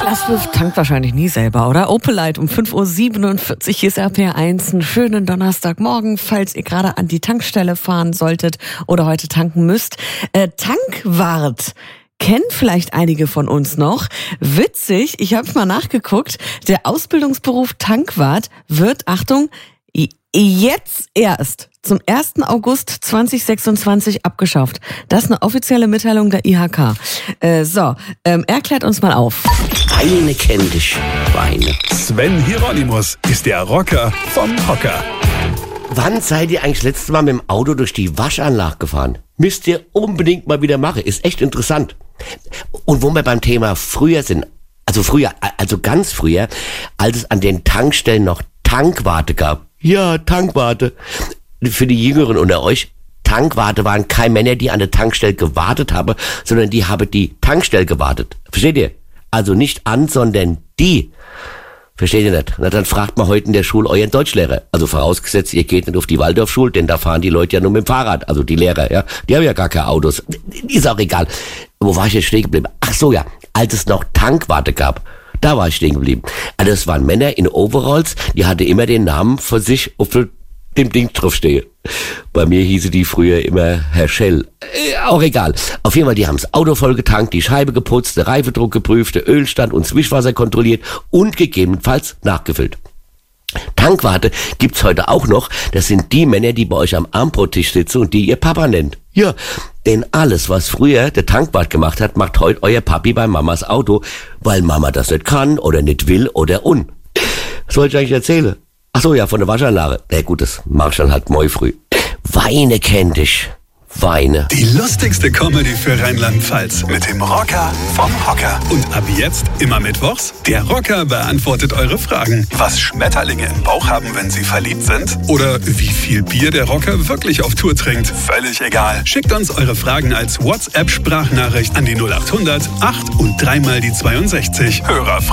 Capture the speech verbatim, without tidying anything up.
Taylor Swift tankt wahrscheinlich nie selber, oder? Opelite um fünf Uhr siebenundvierzig, hier ist R P R eins. Einen schönen Donnerstagmorgen, falls ihr gerade an die Tankstelle fahren solltet oder heute tanken müsst. Äh, Tankwart kennen vielleicht einige von uns noch. Witzig, ich habe mal nachgeguckt, der Ausbildungsberuf Tankwart wird, Achtung, jetzt erst zum ersten August zweitausendsechsundzwanzig abgeschafft. Das ist eine offizielle Mitteilung der I H K. Äh, so, ähm, er klärt uns mal auf. Weine kenn dich, Weine. Sven Hieronymus ist der Rocker vom Hocker. Wann seid ihr eigentlich letztes Mal mit dem Auto durch die Waschanlage gefahren? Müsst ihr unbedingt mal wieder machen. Ist echt interessant. Und wo wir beim Thema früher sind, also früher, also ganz früher, als es an den Tankstellen noch Tankwarte gab. Ja, Tankwarte. Für die Jüngeren unter euch, Tankwarte waren keine Männer, die an der Tankstelle gewartet haben, sondern die haben die Tankstelle gewartet. Versteht ihr? Also nicht an, sondern die. Versteht ihr nicht? Na, dann fragt mal heute in der Schule euren Deutschlehrer. Also vorausgesetzt, ihr geht nicht auf die Waldorfschule, denn da fahren die Leute ja nur mit dem Fahrrad. Also die Lehrer, ja. Die haben ja gar keine Autos. Ist auch egal. Wo war ich jetzt stehen geblieben? Ach so, ja. Als es noch Tankwarte gab. Da war ich stehen geblieben. Also das waren Männer in Overalls, die hatte immer den Namen von sich auf dem Ding draufstehe. Bei mir hieße die früher immer Herr Schell. Äh, auch egal. Auf jeden Fall, die haben das Auto voll getankt, die Scheibe geputzt, der Reifendruck geprüft, der Ölstand und das Wischwasser kontrolliert und gegebenenfalls nachgefüllt. Tankwarte gibt's heute auch noch. Das sind die Männer, die bei euch am Armbrottisch sitzen und die ihr Papa nennt. Ja, denn alles, was früher der Tankwart gemacht hat, macht heute euer Papi bei Mamas Auto, weil Mama das nicht kann oder nicht will oder un. Was wollte ich eigentlich erzählen? Ach so, ja, von der Waschanlage. Na gut, das mach ich dann halt morgen früh. Weine kenn dich. Weine. Die lustigste Comedy für Rheinland-Pfalz mit dem Rocker vom Hocker. Und ab jetzt immer mittwochs, der Rocker beantwortet eure Fragen. Was Schmetterlinge im Bauch haben, wenn sie verliebt sind? Oder wie viel Bier der Rocker wirklich auf Tour trinkt? Völlig egal. Schickt uns eure Fragen als WhatsApp-Sprachnachricht an die null acht hundert acht und dreimal die zweiundsechzig. Hörerfragen.